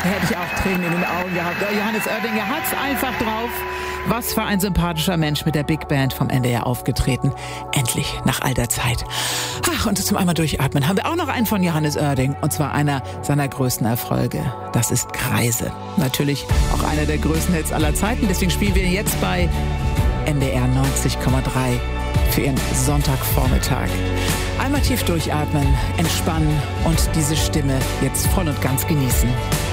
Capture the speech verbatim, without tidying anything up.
Hätte ich auch Tränen in den Augen gehabt. Johannes Oerdinger hat's einfach drauf. Was für ein sympathischer Mensch, mit der Big Band vom N D R aufgetreten. Endlich, nach all der Zeit. Ach, und zum einmal durchatmen haben wir auch noch einen von Johannes Oerding. Und zwar einer seiner größten Erfolge. Das ist Kreise. Natürlich auch einer der größten Hits aller Zeiten. Deswegen spielen wir jetzt bei N D R neunzig Komma drei für Ihren Sonntagvormittag. Einmal tief durchatmen, entspannen und diese Stimme jetzt voll und ganz genießen.